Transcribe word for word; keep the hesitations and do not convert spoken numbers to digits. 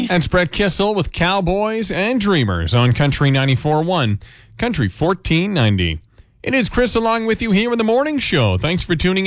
That's Brett Kissel with Cowboys and Dreamers on Country ninety-four point one, Country fourteen ninety. It is Chris along with you here in the morning show. Thanks for tuning in.